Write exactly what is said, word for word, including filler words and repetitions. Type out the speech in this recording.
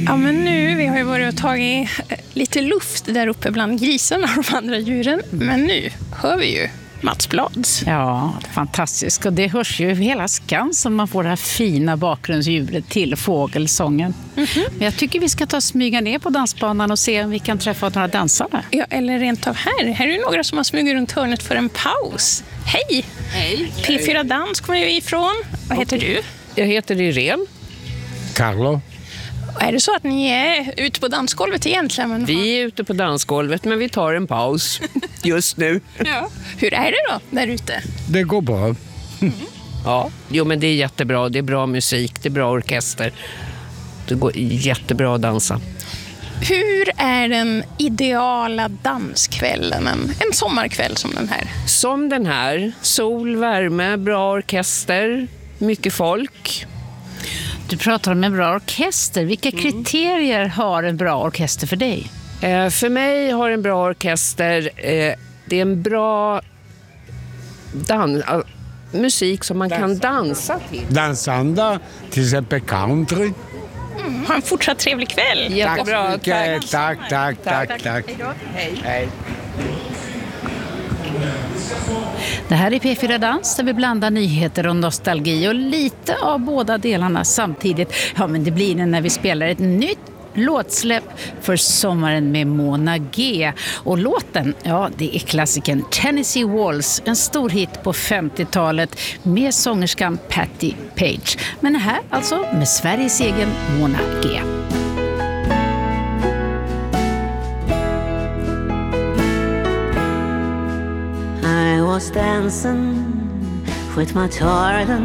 Ja, men nu, vi har ju varit och tagit lite luft där uppe bland grisarna och de andra djuren. Men nu hör vi ju Mats Blads. Ja, fantastiskt. Och det hörs ju hela Skansen man får det här fina bakgrundsljudet till fågelsången. Mm-hmm. Men jag tycker vi ska ta och smyga ner på dansbanan och se om vi kan träffa några dansare. Ja, eller rent av här. Här är ju några som har smugit runt hörnet för en paus. Hej! Hej! P fyra Dans kommer vi ifrån. Vad heter du? Jag heter Irene. Carlo. Är det så att ni är ute på dansgolvet egentligen? Men... Vi är ute på dansgolvet, men vi tar en paus just nu. Ja. Hur är det då där ute? Det går bra. Mm. Ja, jo, men det är jättebra. Det är bra musik, det är bra orkester. Det går jättebra att dansa. Hur är den ideala danskvällen, en, en sommarkväll som den här? Som den här. Sol, värme, bra orkester, mycket folk. Du pratar om en bra orkester. Vilka mm. kriterier har en bra orkester för dig? Eh, för mig har en bra orkester, eh, det är en bra dan- uh, musik som man Dansa. kan dansa till. Dansanda, till exempel country. Mm, ha en fortsatt trevlig kväll. Jättebra. Tack, tack, tack, tack, tack, tack, tack. Hej. Hej. Det här är P fyra Dans där vi blandar nyheter och nostalgi och lite av båda delarna samtidigt. Ja, men det blir det när vi spelar ett nytt låtsläpp för sommaren med Mona G. Och låten, ja, det är klassikern Tennessee Waltz, en stor hit på femtiotalet med sångerskan Patti Page. Men här alltså med Sveriges egen Mona G. I was dancing with my darling.